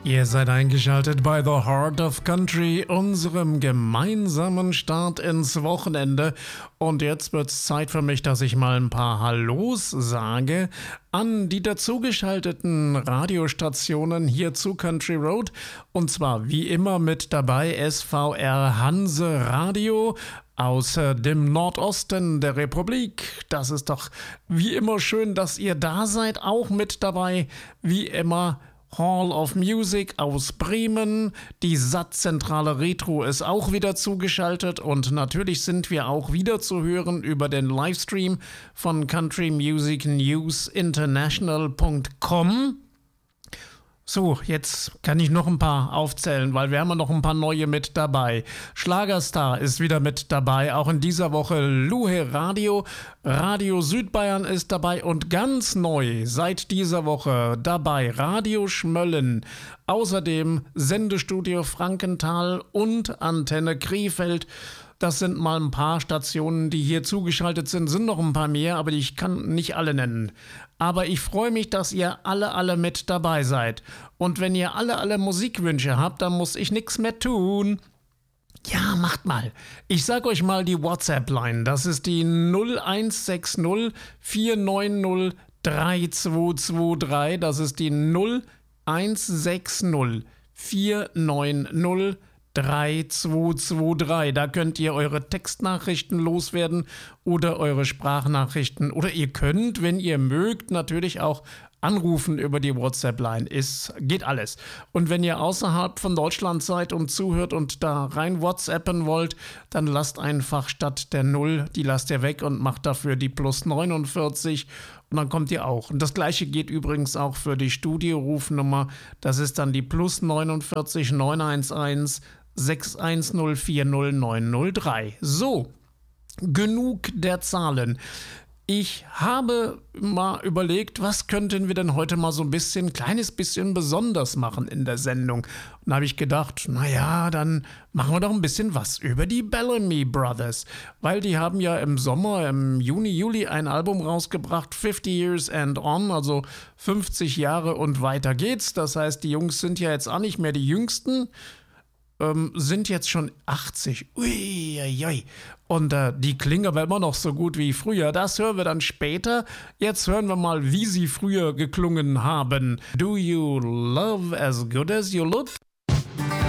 Ihr seid eingeschaltet bei The Heart of Country, unserem gemeinsamen Start ins Wochenende. Und jetzt wird's Zeit für mich, dass ich mal ein paar Hallos sage an die dazugeschalteten Radiostationen hier zu Country Road. Und zwar wie immer mit dabei SVR Hanse Radio aus dem Nordosten der Republik. Das ist doch wie immer schön, dass ihr da seid. Auch mit dabei wie immer Hall of Music aus Bremen, die Sattzentrale Retro ist auch wieder zugeschaltet und natürlich sind wir auch wieder zu hören über den Livestream von countrymusicnewsinternational.com. So, jetzt kann ich noch ein paar aufzählen, weil wir haben ja noch ein paar neue mit dabei. Schlagerstar ist wieder mit dabei, auch in dieser Woche Luhe Radio, Radio Südbayern ist dabei und ganz neu seit dieser Woche dabei Radio Schmölln. Außerdem Sendestudio Frankenthal und Antenne Krefeld. Das sind mal ein paar Stationen, die hier zugeschaltet sind noch ein paar mehr, aber ich kann nicht alle nennen. Aber ich freue mich, dass ihr alle mit dabei seid. Und wenn ihr alle Musikwünsche habt, dann muss ich nichts mehr tun. Ja, macht mal. Ich sag euch mal die WhatsApp-Line. Das ist die 0160 490 3223. Das ist die 0160 490 3223. Da könnt ihr eure Textnachrichten loswerden oder eure Sprachnachrichten. Oder ihr könnt, wenn ihr mögt, natürlich auch anrufen über die WhatsApp-Line. Geht alles. Und wenn ihr außerhalb von Deutschland seid und zuhört und da rein WhatsAppen wollt, dann lasst einfach statt der 0, die lasst ihr weg und macht dafür die +49 und dann kommt ihr auch. Und das gleiche geht übrigens auch für die Studio-Rufnummer. Das ist dann die +49 911 61040 So, genug der Zahlen. Ich habe mal überlegt, was könnten wir denn heute mal so ein kleines bisschen besonders machen in der Sendung. Und da habe ich gedacht, naja, dann machen wir doch ein bisschen was über die Bellamy Brothers. Weil die haben ja im Sommer, im Juni, Juli ein Album rausgebracht, 50 Years and On, also 50 Jahre und weiter geht's. Das heißt, die Jungs sind ja jetzt auch nicht mehr die Jüngsten, sind jetzt schon 80. Uiuiui. Und die klingen aber immer noch so gut wie früher. Das hören wir dann später. Jetzt hören wir mal, wie sie früher geklungen haben. Do you love as good as you look?